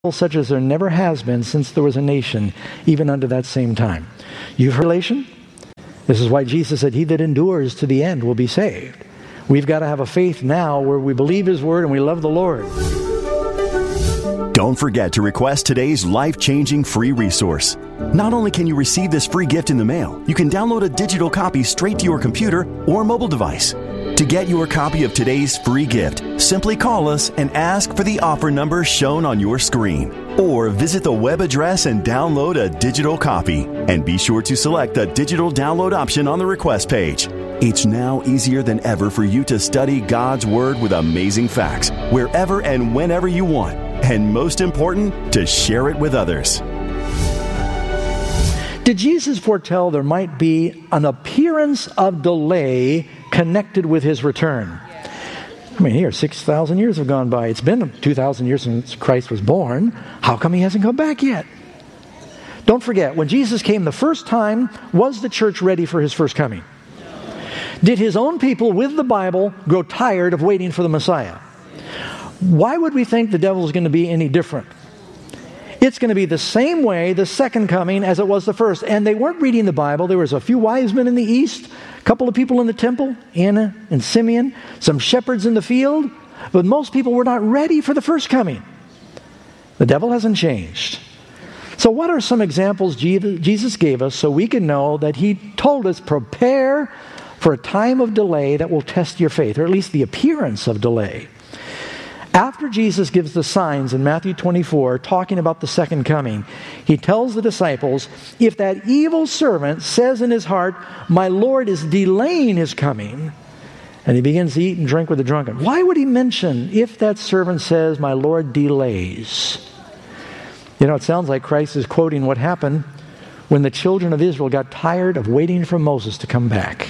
such as there never has been since there was a nation, even unto that same time. You've heard relation? This is why Jesus said, he that endures to the end will be saved. We've got to have a faith now where we believe His Word and we love the Lord. Don't forget to request today's life-changing free resource. Not only can you receive this free gift in the mail, you can download a digital copy straight to your computer or mobile device. To get your copy of today's free gift, simply call us and ask for the offer number shown on your screen. Or visit the web address and download a digital copy. And be sure to select the digital download option on the request page. It's now easier than ever for you to study God's Word with amazing facts, wherever and whenever you want. And most important, to share it with others. Did Jesus foretell there might be an appearance of delay connected with His return? I mean, here, 6,000 years have gone by. It's been 2,000 years since Christ was born. How come He hasn't come back yet? Don't forget, when Jesus came the first time, was the church ready for His first coming? Did His own people with the Bible grow tired of waiting for the Messiah? Why would we think the devil is going to be any different? It's going to be the same way, the second coming, as it was the first. And they weren't reading the Bible. There was a few wise men in the east, a couple of people in the temple, Anna and Simeon, some shepherds in the field. But most people were not ready for the first coming. The devil hasn't changed. So what are some examples Jesus gave us so we can know that He told us, prepare for a time of delay that will test your faith, or at least the appearance of delay? After Jesus gives the signs in Matthew 24, talking about the second coming, He tells the disciples, if that evil servant says in his heart, my Lord is delaying His coming, and he begins to eat and drink with the drunken. Why would He mention if that servant says, my Lord delays? You know, it sounds like Christ is quoting what happened when the children of Israel got tired of waiting for Moses to come back.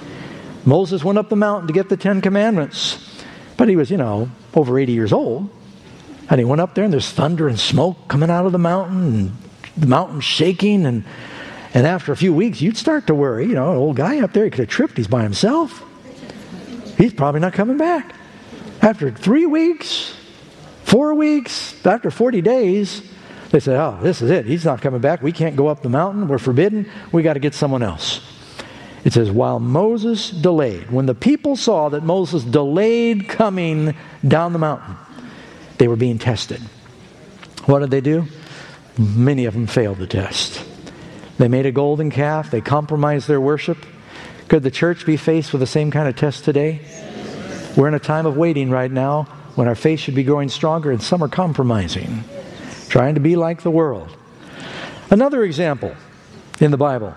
Moses went up the mountain to get the 10 Commandments, but he was, over 80 years old. And he went up there and there's thunder and smoke coming out of the mountain and the mountain shaking. And after a few weeks, you'd start to worry. An old guy up there, he could have tripped. He's by himself. He's probably not coming back. After 3 weeks, 4 weeks, after 40 days, they said, oh, this is it. He's not coming back. We can't go up the mountain. We're forbidden. We got to get someone else. It says, while Moses delayed, when the people saw that Moses delayed coming down the mountain, they were being tested. What did they do? Many of them failed the test. They made a golden calf. They compromised their worship. Could the church be faced with the same kind of test today? We're in a time of waiting right now when our faith should be growing stronger, and some are compromising, trying to be like the world. Another example in the Bible.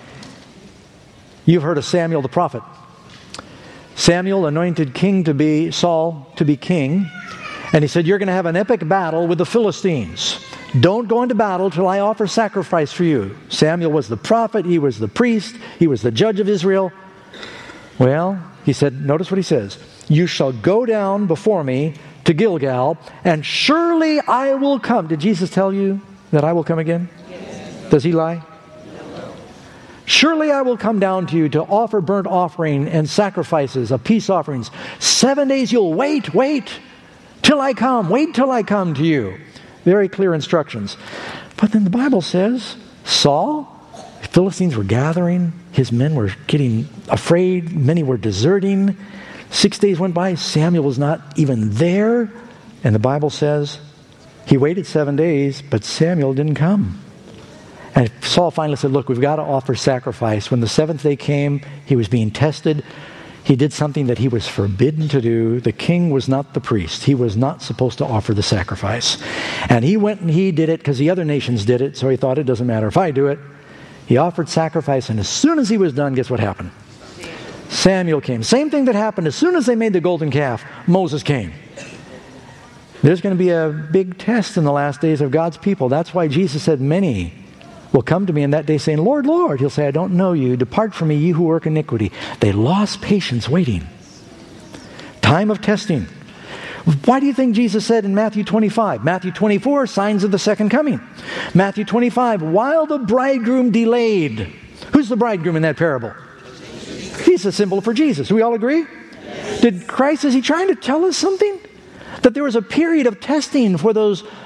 You've heard of Samuel the prophet. Samuel anointed Saul to be king, and he said, you're going to have an epic battle with the Philistines. Don't go into battle till I offer sacrifice for you. Samuel was the prophet, he was the priest, he was the judge of Israel. Well, he said, notice what he says, you shall go down before me to Gilgal, and surely I will come. Did Jesus tell you that I will come again? Yes. Does He lie? Surely I will come down to you to offer burnt offering and sacrifices of peace offerings. 7 days you'll wait till I come. Wait till I come to you. Very clear instructions. But then the Bible says, Saul, the Philistines were gathering. His men were getting afraid. Many were deserting. 6 days went by. Samuel was not even there. And the Bible says he waited 7 days, but Samuel didn't come. And Saul finally said, look, we've got to offer sacrifice. When the seventh day came, he was being tested. He did something that he was forbidden to do. The king was not the priest. He was not supposed to offer the sacrifice. And he went and he did it because the other nations did it. So he thought, it doesn't matter if I do it. He offered sacrifice, and as soon as he was done, guess what happened? Samuel came. Same thing that happened as soon as they made the golden calf. Moses came. There's going to be a big test in the last days of God's people. That's why Jesus said, many will come to me in that day saying, Lord, Lord. He'll say, I don't know you. Depart from me, ye who work iniquity. They lost patience waiting. Time of testing. Why do you think Jesus said in Matthew 25? Matthew 24, signs of the second coming. Matthew 25, while the bridegroom delayed. Who's the bridegroom in that parable? He's a symbol for Jesus. Do we all agree? Did Christ, is He trying to tell us something? That there was a period of testing for those